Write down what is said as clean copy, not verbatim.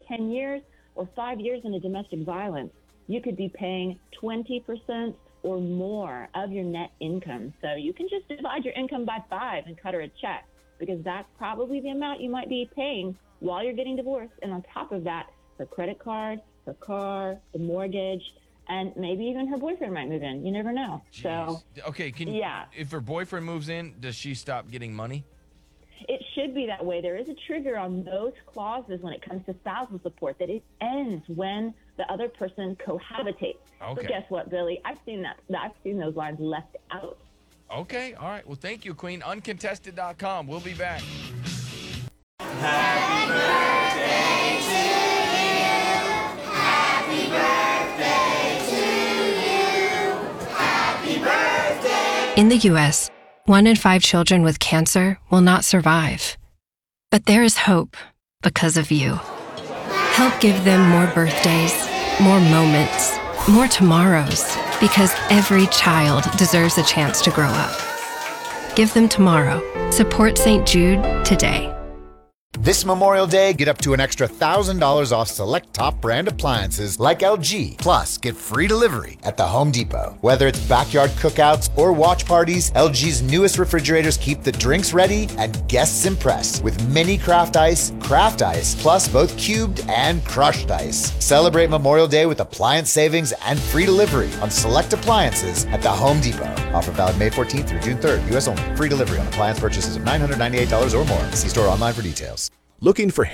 10 years or 5 years into domestic violence, you could be paying 20% or more of your net income. So you can just divide your income by 5 and cut her a check, because that's probably the amount you might be paying while you're getting divorced. And on top of that, her credit card, her car, the mortgage, and maybe even her boyfriend might move in. You never know. Jeez. So, okay, if her boyfriend moves in, does she stop getting money? it should be that way. There is a trigger on those clauses when it comes to spousal support, that it ends when the other person cohabitates. Okay. So guess what, Billy? I've seen that. I've seen those lines left out. Okay, all right. Well, thank you, Queen. Uncontested.com. We'll be back. In the U.S., 1 in 5 children with cancer will not survive. But there is hope because of you. Help give them more birthdays, more moments, more tomorrows, because every child deserves a chance to grow up. Give them tomorrow. Support St. Jude today. This Memorial Day, get up to an extra $1,000 off select top brand appliances like LG. Plus, get free delivery at the Home Depot. Whether it's backyard cookouts or watch parties, LG's newest refrigerators keep the drinks ready and guests impressed with mini craft ice, plus both cubed and crushed ice. Celebrate Memorial Day with appliance savings and free delivery on select appliances at the Home Depot. Offer valid May 14th through June 3rd, U.S. only. Free delivery on appliance purchases of $998 or more. See store online for details. Looking for